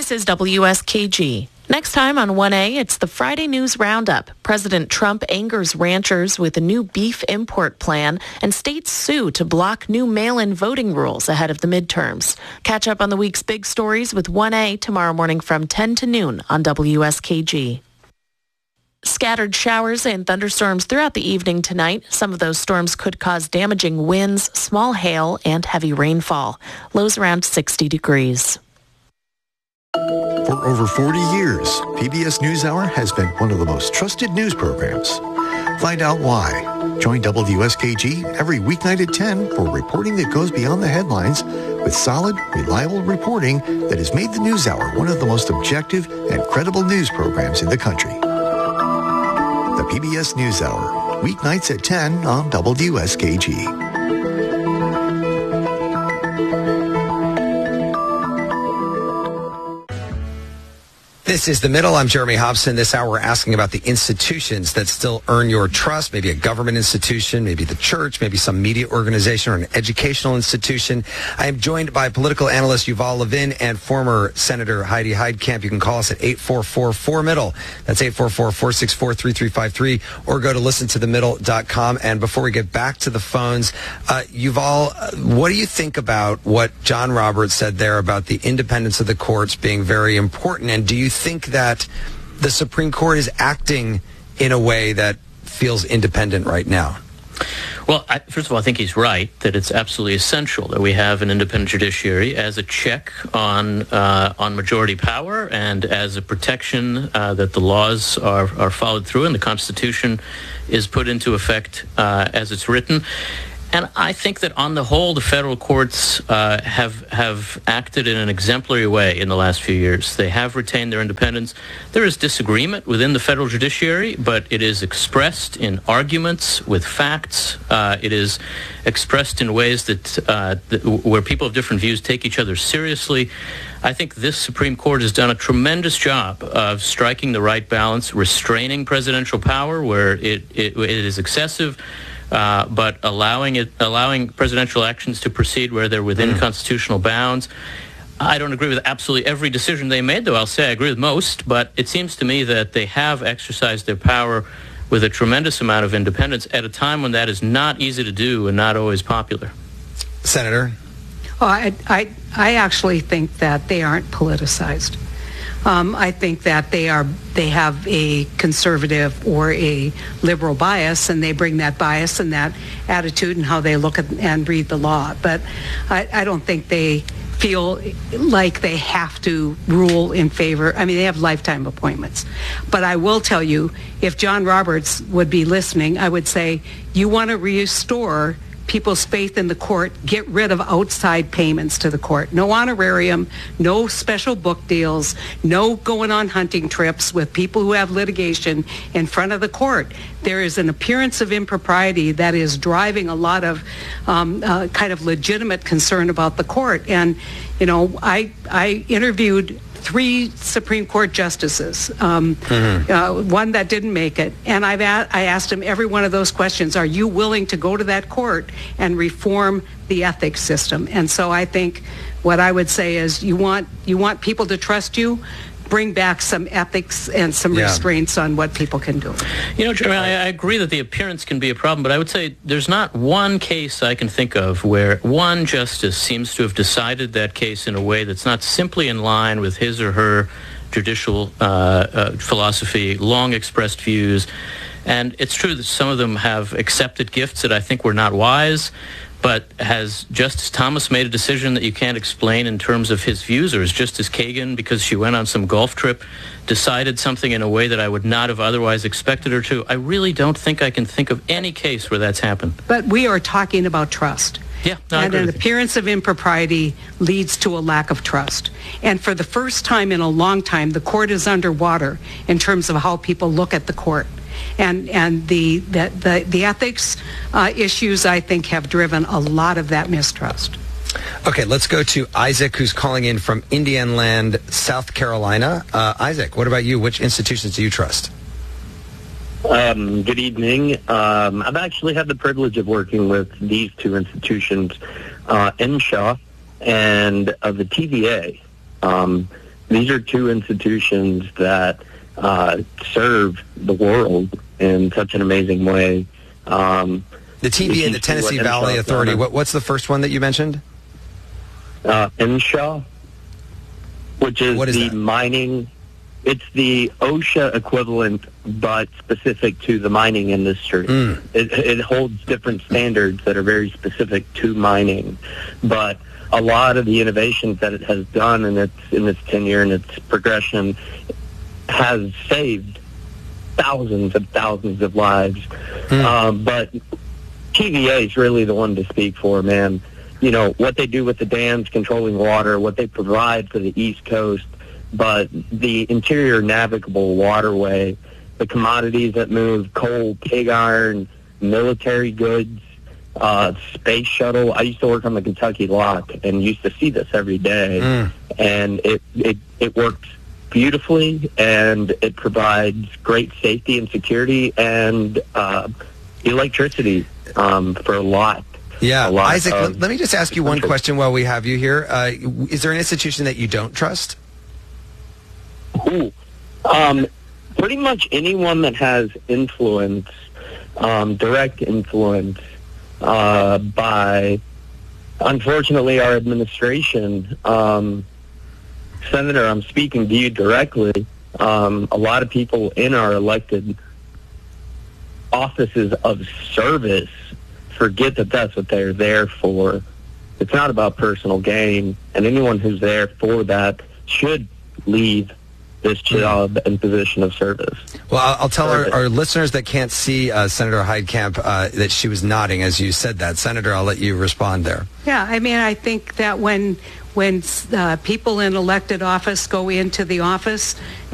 This is WSKG. Next time on 1A, it's the Friday News Roundup. President Trump angers ranchers with a new beef import plan, and states sue to block new mail-in voting rules ahead of the midterms. Catch up on the week's big stories with 1A tomorrow morning from 10 to noon on WSKG. Scattered showers and thunderstorms throughout the evening tonight. Some of those storms could cause damaging winds, small hail, and heavy rainfall. Lows around 60 degrees. For over 40 years, PBS NewsHour has been one of the most trusted news programs. Find out why. Join WSKG every weeknight at 10 for reporting that goes beyond the headlines with solid, reliable reporting that has made the NewsHour one of the most objective and credible news programs in the country. The PBS NewsHour, weeknights at 10 on WSKG. This is The Middle. I'm Jeremy Hobson. This hour we're asking about the institutions that still earn your trust, maybe a government institution, maybe the church, maybe some media organization or an educational institution. I am joined by political analyst Yuval Levin and former Senator Heidi Heitkamp. You can call us at 844-4MIDDLE. That's 844-464-3353, or go to listentothemiddle.com. And before we get back to the phones, Yuval, what do you think about what John Roberts said there about the independence of the courts being very important? And do you think that the Supreme Court is acting in a way that feels independent right now? Well, first of all, I think he's right that it's absolutely essential that we have an independent judiciary as a check on majority power and as a protection that the laws are followed through and the Constitution is put into effect as it's written. And I think that on the whole, the federal courts have acted in an exemplary way in the last few years. They have retained their independence. There is disagreement within the federal judiciary, but it is expressed in arguments with facts. It is expressed in ways that where people of different views take each other seriously. I think this Supreme Court has done a tremendous job of striking the right balance, restraining presidential power where it is excessive, but allowing presidential actions to proceed where they're within constitutional bounds. I don't agree with absolutely every decision they made, though I'll say I agree with most, but it seems to me that they have exercised their power with a tremendous amount of independence at a time when that is not easy to do and not always popular. Senator? Oh, I actually think that they aren't politicized. I think that they have a conservative or a liberal bias, and they bring that bias and that attitude and how they look at and read the law. But I don't think they feel like they have to rule in favor. I mean, they have lifetime appointments. But I will tell you, if John Roberts would be listening, I would say, you want to restore people's faith in the court, get rid of outside payments to the court. No honorarium, no special book deals, no going on hunting trips with people who have litigation in front of the court. There is an appearance of impropriety that is driving a lot of kind of legitimate concern about the court. And, you know, I interviewed 3 Supreme Court justices, one that didn't make it, and I asked him every one of those questions. Are you willing to go to that court and reform the ethics system? And so I think what I would say is, you want people to trust you, bring back some ethics and some restraints on what people can do. You know, Jeremy, I agree that the appearance can be a problem, but I would say there's not one case I can think of where one justice seems to have decided that case in a way that's not simply in line with his or her judicial philosophy, long expressed views. And it's true that some of them have accepted gifts that I think were not wise. But has Justice Thomas made a decision that you can't explain in terms of his views? Or has Justice Kagan, because she went on some golf trip, decided something in a way that I would not have otherwise expected her to? I really don't think I can think of any case where that's happened. But we are talking about trust. Yeah, no, and an appearance of impropriety leads to a lack of trust. And for the first time in a long time, the court is underwater in terms of how people look at the court. And the ethics issues, I think, have driven a lot of that mistrust. Okay, let's go to Isaac, who's calling in from Indian Land, South Carolina. Isaac, what about you? Which institutions do you trust? Good evening. I've actually had the privilege of working with these 2 institutions, MSHA and the TVA. these are two institutions that serve the world in such an amazing way. The TVA, the Tennessee Valley Authority. What's the first one that you mentioned? MSHA, which is the mining. It's the OSHA equivalent, but specific to the mining industry. It holds different standards that are very specific to mining, but a lot of the innovations that it has done in its tenure and its progression has saved thousands of lives. But TVA is really the one to speak for, man. You know, what they do with the dams controlling water, what they provide for the East Coast, but the interior navigable waterway, the commodities that move, coal, pig iron, military goods, space shuttle. I used to work on the Kentucky Lock and used to see this every day. And it works beautifully, and it provides great safety and security and electricity for a lot. Yeah, Isaac, let me just ask you one question while we have you here. Is there an institution that you don't trust? Pretty much anyone that has influence, direct influence by, unfortunately, our administration. Senator, I'm speaking to you directly. A lot of people in our elected offices of service forget that that's what they're there for. It's not about personal gain, and anyone who's there for that should leave this job and position of service. Well, I'll tell our listeners that can't see Senator Heitkamp that she was nodding as you said that. Senator, I'll let you respond there. Yeah, I mean, I think that when people in elected office go into the office